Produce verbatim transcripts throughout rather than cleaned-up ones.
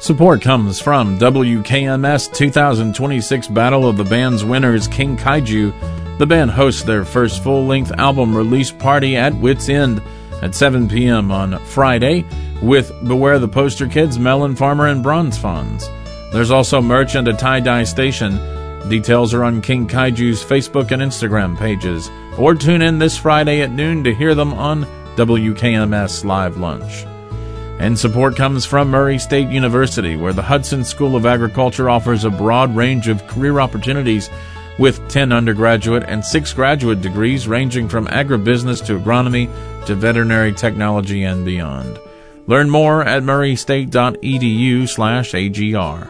Support comes from W K M S two thousand twenty-six Battle of the Bands winners King Kaiju. The band hosts their first full-length album release party at Wits End at seven p.m. on Friday with Beware the Poster Kids, Melon Farmer, and Bronze Fonz. There's also merch and a tie-dye station. Details are on King Kaiju's Facebook and Instagram pages. Or tune in this Friday at noon to hear them on W K M S Live Lunch. And support comes from Murray State University, where the Hudson School of Agriculture offers a broad range of career opportunities with ten undergraduate and six graduate degrees ranging from agribusiness to agronomy to veterinary technology and beyond. Learn more at murraystate.edu slash AGR.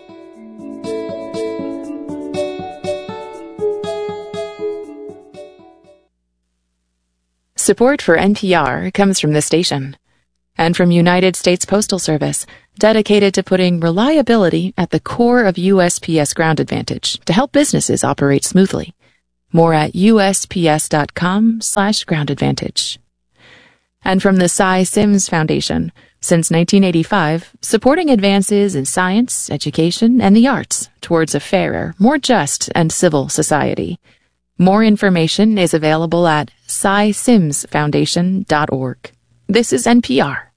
Support for N P R comes from the station and from United States Postal Service, dedicated to putting reliability at the core of U S P S Ground Advantage to help businesses operate smoothly. More at usps.com slash ground advantage. And from the Cy Sims Foundation, since nineteen eighty-five, supporting advances in science, education, and the arts towards a fairer, more just, and civil society. More information is available at cy sims foundation dot org. This is N P R.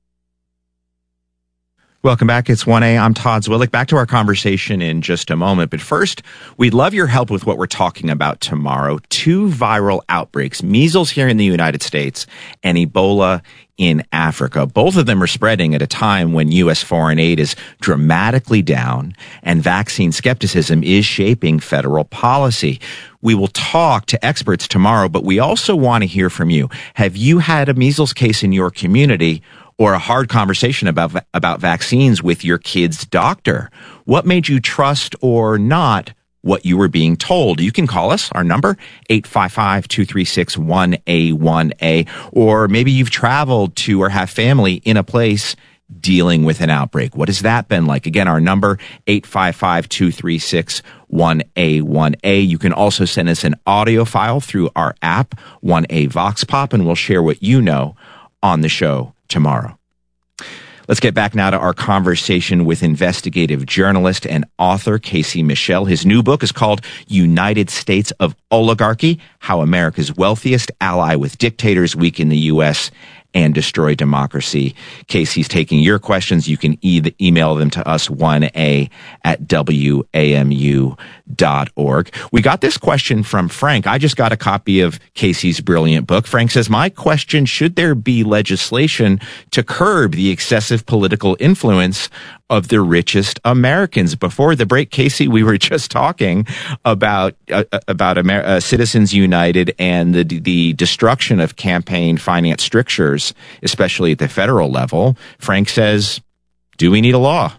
Welcome back. It's one A. I'm Todd Zwillich. Back to our conversation in just a moment. But first, we'd love your help with what we're talking about tomorrow. Two viral outbreaks, measles here in the United States and Ebola in Africa. Both of them are spreading at a time when U S foreign aid is dramatically down and vaccine skepticism is shaping federal policy. We will talk to experts tomorrow, but we also want to hear from you. Have you had a measles case in your community or a hard conversation about about vaccines with your kid's doctor? What made you trust or not what you were being told? You can call us. Our number, eight five five, two three six, one A one A. Or maybe you've traveled to or have family in a place dealing with an outbreak. What has that been like? Again, our number, eight five five, two three six, one A one A. You can also send us an audio file through our app, one A Vox Pop, and we'll share what you know on the show tomorrow. Let's get back now to our conversation with investigative journalist and author Casey Michel. His new book is called United States of Oligarchy: How America's Wealthiest Ally with Dictators Weaken the U S and Destroy Democracy. Casey's taking your questions. You can e- email them to us, one A at W A M U dot org. We got this question from Frank. I just got a copy of Casey's brilliant book. Frank says, my question, should there be legislation to curb the excessive political influence of the richest Americans? Before the break, Casey, we were just talking about uh, about Amer- uh, Citizens United and the the destruction of campaign finance strictures, especially at the federal level. Frank says, do we need a law?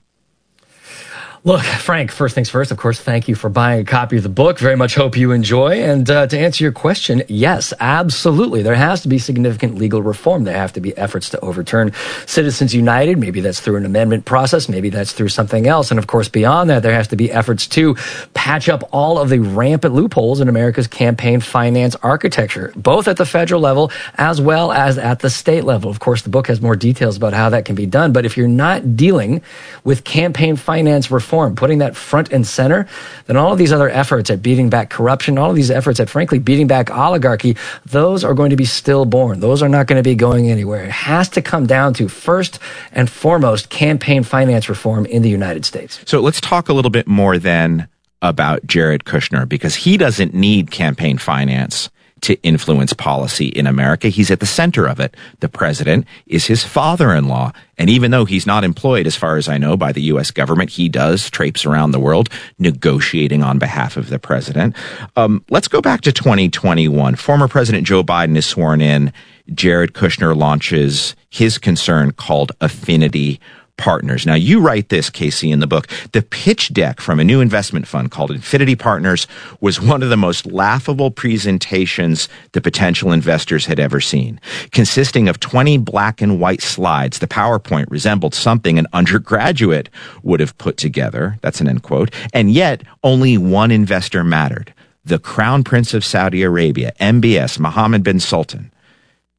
Look, Frank, first things first, of course, thank you for buying a copy of the book. Very much hope you enjoy. And uh, to answer your question, yes, absolutely. There has to be significant legal reform. There have to be efforts to overturn Citizens United. Maybe that's through an amendment process. Maybe that's through something else. And of course, beyond that, there has to be efforts to patch up all of the rampant loopholes in America's campaign finance architecture, both at the federal level as well as at the state level. Of course, the book has more details about how that can be done. But if you're not dealing with campaign finance reform, putting that front and center, then all of these other efforts at beating back corruption, all of these efforts at, frankly, beating back oligarchy, those are going to be stillborn. Those are not going to be going anywhere. It has to come down to, first and foremost, campaign finance reform in the United States. So let's talk a little bit more then about Jared Kushner, because he doesn't need campaign finance to influence policy in America. He's at the center of it. The president is his father-in-law. And even though he's not employed, as far as I know, by the U S government, he does traipse around the world negotiating on behalf of the president. Um, let's go back to twenty twenty-one. Former President Joe Biden is sworn in. Jared Kushner launches his concern called Affinity Partners. Now, you write this, Casey, in the book. The pitch deck from a new investment fund called Affinity Partners was one of the most laughable presentations the potential investors had ever seen. Consisting of twenty black and white slides, the PowerPoint resembled something an undergraduate would have put together. That's an end quote. And yet, only one investor mattered. The Crown Prince of Saudi Arabia, M B S, Mohammed bin Sultan.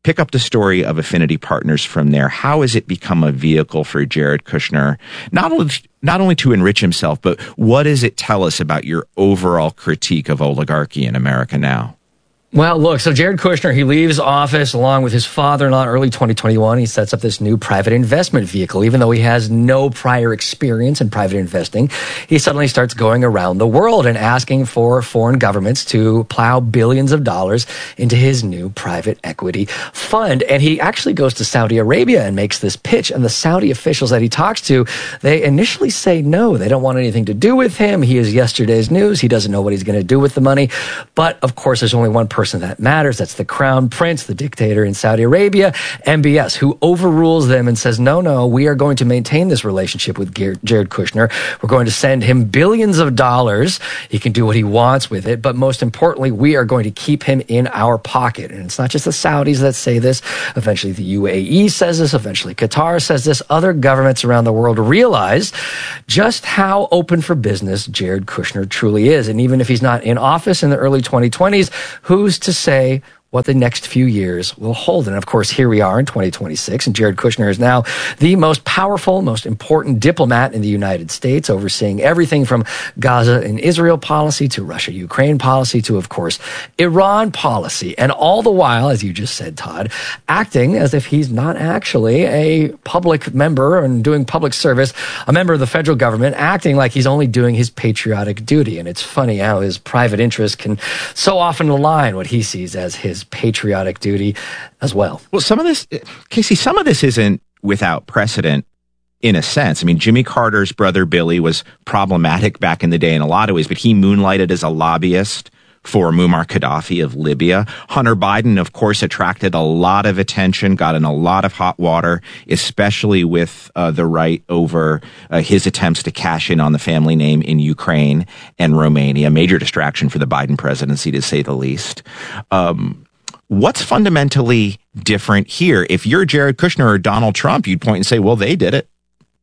pick up the story of Affinity Partners from there. How has it become a vehicle for Jared Kushner, not only, not only to enrich himself, but what does it tell us about your overall critique of oligarchy in America now? Well, look, so Jared Kushner, he leaves office along with his father-in-law in early twenty twenty-one. He sets up this new private investment vehicle. Even though he has no prior experience in private investing, he suddenly starts going around the world and asking for foreign governments to plow billions of dollars into his new private equity fund. And he actually goes to Saudi Arabia and makes this pitch. And the Saudi officials that he talks to, they initially say no. They don't want anything to do with him. He is yesterday's news. He doesn't know what he's going to do with the money. But, of course, there's only one person person that matters. That's the crown prince, the dictator in Saudi Arabia, M B S, who overrules them and says, no, no, we are going to maintain this relationship with Jared Kushner. We're going to send him billions of dollars. He can do what he wants with it. But most importantly, we are going to keep him in our pocket. And it's not just the Saudis that say this. Eventually, the U A E says this. Eventually, Qatar says this. Other governments around the world realize just how open for business Jared Kushner truly is. And even if he's not in office in the early twenty twenties, who's to say what the next few years will hold? And of course, here we are in twenty twenty-six, and Jared Kushner is now the most powerful, most important diplomat in the United States, overseeing everything from Gaza and Israel policy to Russia-Ukraine policy to, of course, Iran policy. And all the while, as you just said, Todd, acting as if he's not actually a public member and doing public service, a member of the federal government, acting like he's only doing his patriotic duty. And it's funny how his private interest can so often align what he sees as his patriotic duty as well. Well, some of this, Casey, some of this isn't without precedent in a sense. I mean, Jimmy Carter's brother Billy was problematic back in the day in a lot of ways, but he moonlighted as a lobbyist for Muammar Gaddafi of Libya. Hunter Biden, of course, attracted a lot of attention, got in a lot of hot water, especially with uh, the right over uh, his attempts to cash in on the family name in Ukraine and Romania. Major distraction for the Biden presidency, to say the least. Um, What's fundamentally different here? If you're Jared Kushner or Donald Trump, you'd point and say, well, they did it.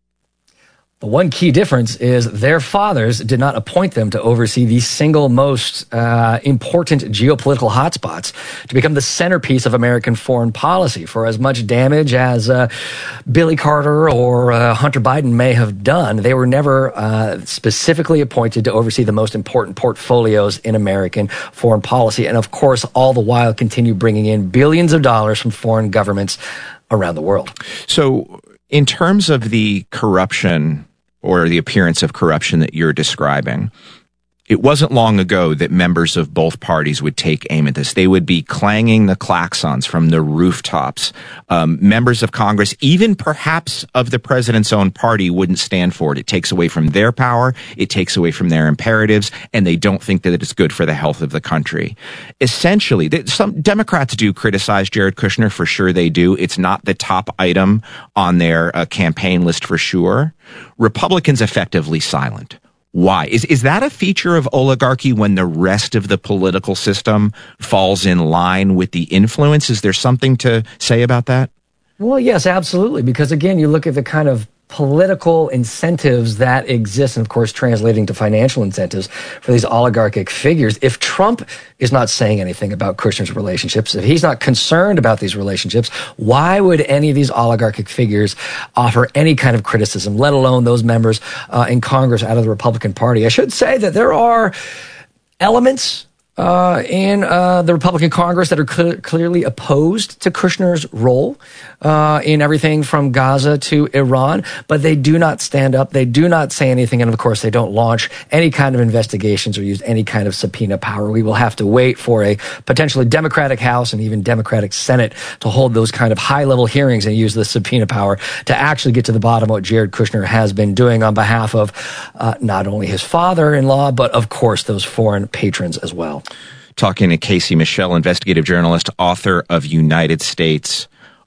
The one key difference is their fathers did not appoint them to oversee the single most uh, important geopolitical hotspots, to become the centerpiece of American foreign policy. For as much damage as uh, Billy Carter or uh, Hunter Biden may have done, they were never uh, specifically appointed to oversee the most important portfolios in American foreign policy. And of course, all the while continue bringing in billions of dollars from foreign governments around the world. So in terms of the corruption or the appearance of corruption that you're describing, it wasn't long ago that members of both parties would take aim at this. They would be clanging the klaxons from the rooftops. Um, members of Congress, even perhaps of the president's own party, wouldn't stand for it. It takes away from their power. It takes away from their imperatives, and they don't think that it's good for the health of the country. Essentially, some Democrats do criticize Jared Kushner, for sure they do. It's not the top item on their uh, campaign list for sure. Republicans effectively silent. Why? Is is that a feature of oligarchy when the rest of the political system falls in line with the influence? Is there something to say about that? Well, yes, absolutely. Because again, you look at the kind of political incentives that exist, and of course translating to financial incentives for these oligarchic figures. If Trump is not saying anything about Kushner's relationships, if he's not concerned about these relationships, why would any of these oligarchic figures offer any kind of criticism, let alone those members uh, in Congress out of the Republican Party? I should say that there are elements Uh, in uh, the Republican Congress that are cl- clearly opposed to Kushner's role uh, in everything from Gaza to Iran, but they do not stand up. They do not say anything, and of course, they don't launch any kind of investigations or use any kind of subpoena power. We will have to wait for a potentially Democratic House and even Democratic Senate to hold those kind of high-level hearings and use the subpoena power to actually get to the bottom of what Jared Kushner has been doing on behalf of uh, not only his father-in-law, but of course those foreign patrons as well. Talking to Casey Michel, investigative journalist, author of United States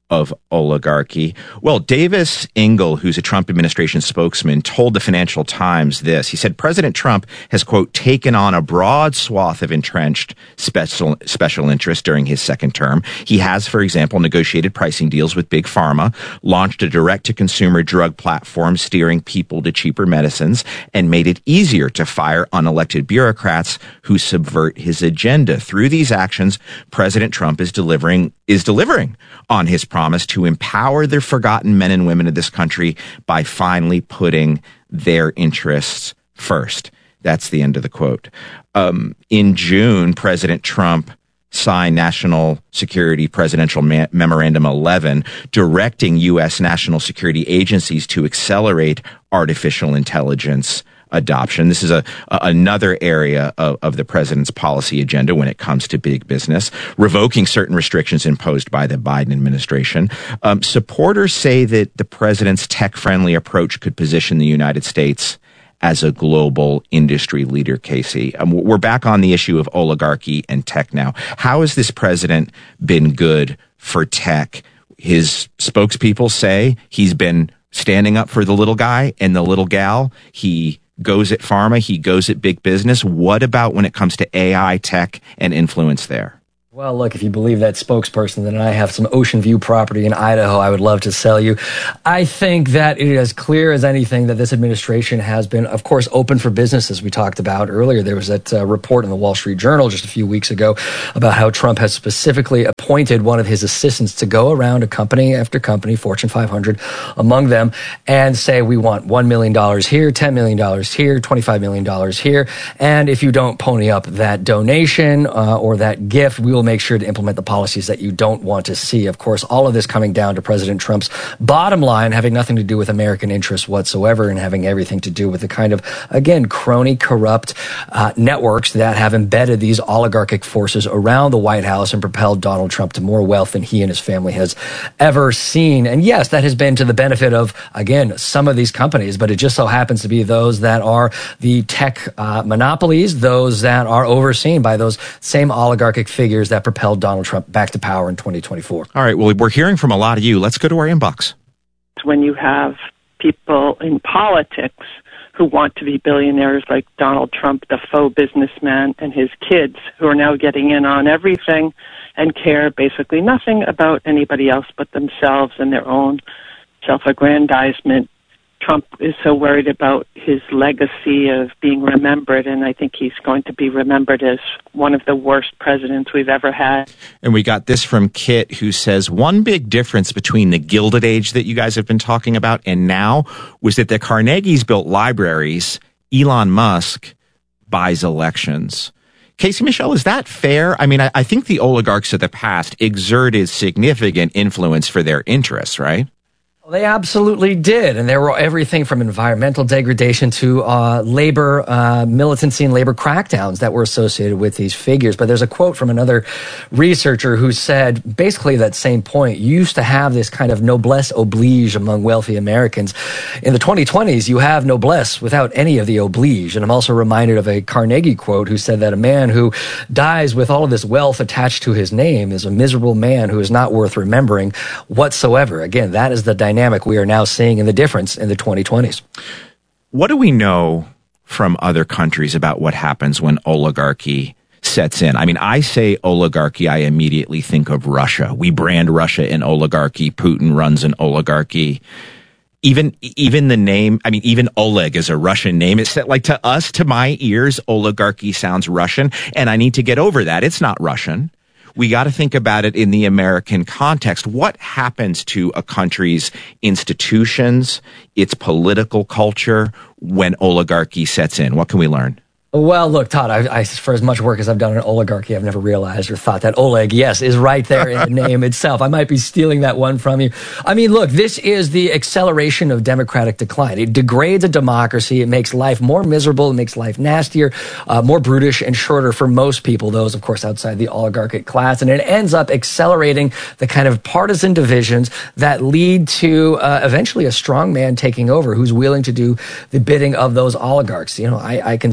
of oligarchy. Well, Davis Engel, who's a Trump administration spokesman, told the Financial Times this. He said President Trump has, quote, taken on a broad swath of entrenched special special interests during his second term. He has, for example, negotiated pricing deals with Big Pharma, launched a direct-to-consumer drug platform steering people to cheaper medicines, and made it easier to fire unelected bureaucrats who subvert his agenda. Through these actions, President Trump is delivering is delivering on his promise to empower the forgotten men and women of this country by finally putting their interests first. That's the end of the quote. Um, in June, President Trump signed National Security Presidential Ma- Memorandum eleven, directing U S national security agencies to accelerate artificial intelligence adoption. This is a, a another area of, of the president's policy agenda when it comes to big business, revoking certain restrictions imposed by the Biden administration. Um, supporters say that the president's tech-friendly approach could position the United States as a global industry leader, Casey. Um, we're back on the issue of oligarchy and tech now. How has this president been good for tech? His spokespeople say he's been standing up for the little guy and the little gal. He goes at pharma, he goes at big business. What about when it comes to A I, tech, and influence there? Well, look, if you believe that spokesperson, then I have some Ocean View property in Idaho I would love to sell you. I think that it is as clear as anything that this administration has been, of course, open for business, as we talked about earlier. There was that uh, report in the Wall Street Journal just a few weeks ago about how Trump has specifically appointed one of his assistants to go around a company after company, Fortune five hundred among them, and say, we want one million dollars here, ten million dollars here, twenty-five million dollars here. And if you don't pony up that donation uh, or that gift, we will make sure to implement the policies that you don't want to see. Of course, all of this coming down to President Trump's bottom line, having nothing to do with American interests whatsoever and having everything to do with the kind of, again, crony, corrupt uh, networks that have embedded these oligarchic forces around the White House and propelled Donald Trump to more wealth than he and his family has ever seen. And yes, that has been to the benefit of, again, some of these companies, but it just so happens to be those that are the tech uh, monopolies, those that are overseen by those same oligarchic figures that propelled Donald Trump back to power in twenty twenty-four. All right. Well, we're hearing from a lot of you. Let's go to our inbox. When you have people in politics who want to be billionaires like Donald Trump, the faux businessman, and his kids who are now getting in on everything and care basically nothing about anybody else but themselves and their own self-aggrandizement. Trump is so worried about his legacy of being remembered, and I think he's going to be remembered as one of the worst presidents we've ever had. And we got this from Kit, who says, one big difference between the Gilded Age that you guys have been talking about and now was that the Carnegies built libraries, Elon Musk buys elections. Casey Michelle, is that fair? I mean, I, I think the oligarchs of the past exerted significant influence for their interests, right? They absolutely did. And there were everything from environmental degradation to uh, labor uh, militancy and labor crackdowns that were associated with these figures. But there's a quote from another researcher who said basically that same point. You used to have this kind of noblesse oblige among wealthy Americans. In the twenty twenties, you have noblesse without any of the oblige. And I'm also reminded of a Carnegie quote who said that a man who dies with all of this wealth attached to his name is a miserable man who is not worth remembering whatsoever. Again, that is the dynamic we are now seeing in the difference in the twenty twenties. What do we know from other countries about what happens when oligarchy sets in? I mean, I say oligarchy, I immediately think of Russia. We brand Russia an oligarchy. Putin runs an oligarchy. Even, even the name, I mean, even Oleg is a Russian name. It's like to us, to my ears, oligarchy sounds Russian, and I need to get over that. It's not Russian. We got to think about it in the American context. What happens to a country's institutions, its political culture, when oligarchy sets in? What can we learn? Well, look, Todd, I, I, for as much work as I've done in oligarchy, I've never realized or thought that Oleg, yes, is right there in the name itself. I might be stealing that one from you. I mean, look, this is the acceleration of democratic decline. It degrades a democracy. It makes life more miserable. It makes life nastier, uh, more brutish and shorter for most people, those, of course, outside the oligarchic class. And it ends up accelerating the kind of partisan divisions that lead to uh, eventually a strong man taking over who's willing to do the bidding of those oligarchs. You know, I, I can certainly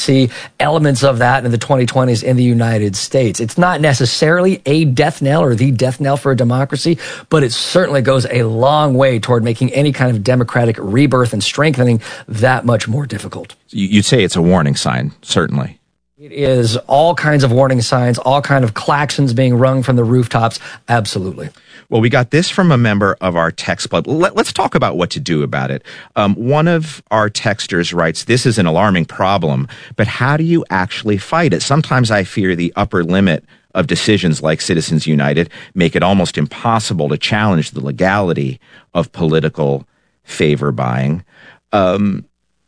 see elements of that in the twenty twenties in the United States. It's not necessarily a death knell or the death knell for a democracy, but it certainly goes a long way toward making any kind of democratic rebirth and strengthening that much more difficult. You'd say it's a warning sign, certainly. It is all kinds of warning signs, all kind of claxons being rung from the rooftops. Absolutely. Well, we got this from a member of our text club. Let, let's talk about what to do about it. Um, one of our texters writes, this is an alarming problem, but how do you actually fight it? Sometimes I fear the upper limit of decisions like Citizens United make it almost impossible to challenge the legality of political favor buying. Um,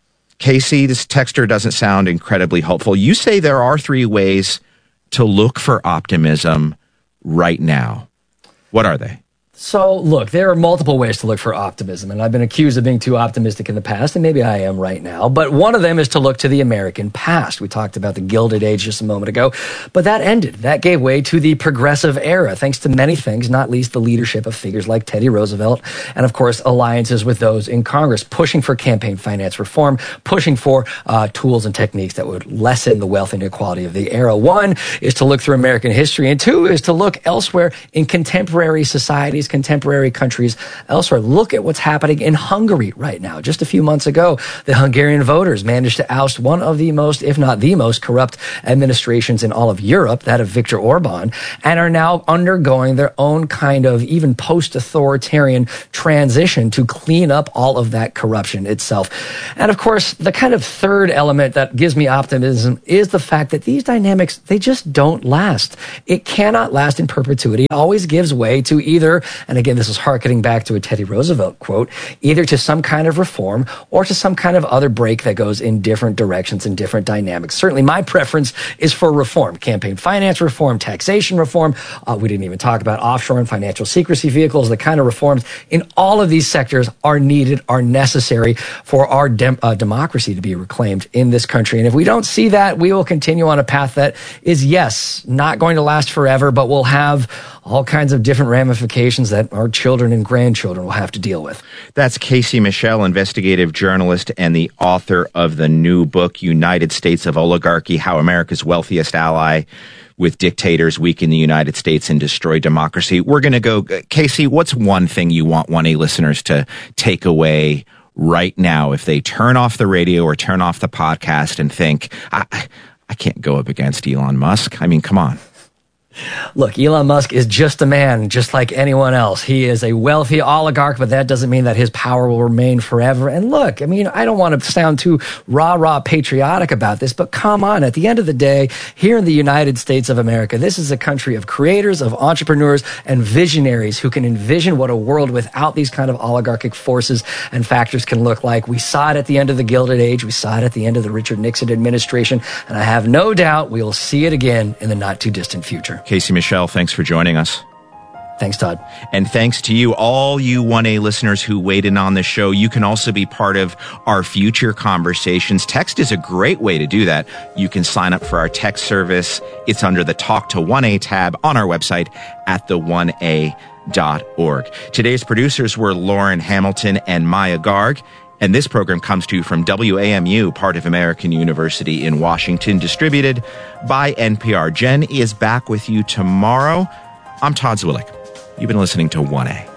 Casey, this texter doesn't sound incredibly hopeful. You say there are three ways to look for optimism right now. What are they? So, look, there are multiple ways to look for optimism, and I've been accused of being too optimistic in the past, and maybe I am right now. But one of them is to look to the American past. We talked about the Gilded Age just a moment ago, but that ended. That gave way to the Progressive Era, thanks to many things, not least the leadership of figures like Teddy Roosevelt, and of course, alliances with those in Congress, pushing for campaign finance reform, pushing for uh, tools and techniques that would lessen the wealth inequality of the era. One is to look through American history, and two is to look elsewhere in contemporary societies, contemporary countries elsewhere. Look at what's happening in Hungary right now. Just a few months ago, the Hungarian voters managed to oust one of the most, if not the most, corrupt administrations in all of Europe, that of Viktor Orban, and are now undergoing their own kind of even post-authoritarian transition to clean up all of that corruption itself. And of course, the kind of third element that gives me optimism is the fact that these dynamics, they just don't last. It cannot last in perpetuity. It always gives way to either, and again, this is hearkening back to a Teddy Roosevelt quote, either to some kind of reform or to some kind of other break that goes in different directions and different dynamics. Certainly my preference is for reform, campaign finance reform, taxation reform. Uh, we didn't even talk about offshore and financial secrecy vehicles. The kind of reforms in all of these sectors are needed, are necessary for our dem- uh, democracy to be reclaimed in this country. And if we don't see that, we will continue on a path that is, yes, not going to last forever, but will have all kinds of different ramifications that our children and grandchildren will have to deal with. That's Casey Michel, investigative journalist and the author of the new book, United States of Oligarchy, How America's Wealthiest Ally with Dictators Weaken the United States and Destroy Democracy. We're going to go, Casey, what's one thing you want one A listeners to take away right now if they turn off the radio or turn off the podcast and think, I, I can't go up against Elon Musk? I mean, come on. Look, Elon Musk is just a man, just like anyone else. He is a wealthy oligarch, but that doesn't mean that his power will remain forever. And look, I mean, I don't want to sound too rah-rah patriotic about this, but come on, at the end of the day, here in the United States of America, this is a country of creators, of entrepreneurs, and visionaries who can envision what a world without these kind of oligarchic forces and factors can look like. We saw it at the end of the Gilded Age. We saw it at the end of the Richard Nixon administration. And I have no doubt we will see it again in the not-too-distant future. Casey Michel, thanks for joining us. Thanks, Todd. And thanks to you, all you one A listeners who weighed in on the show. You can also be part of our future conversations. Text is a great way to do that. You can sign up for our text service. It's under the Talk to one A tab on our website at the one a dot org. Today's producers were Lauren Hamilton and Maya Garg. And this program comes to you from W A M U, part of American University in Washington, distributed by N P R. Jen is back with you tomorrow. I'm Todd Zwillich. You've been listening to one A.